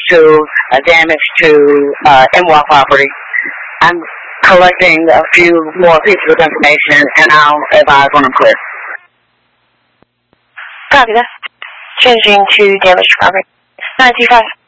to damage to MWA property. I'm collecting a few more pieces of information, and I'll advise when I'm clear. Copy that. Changing to damaged property. 925.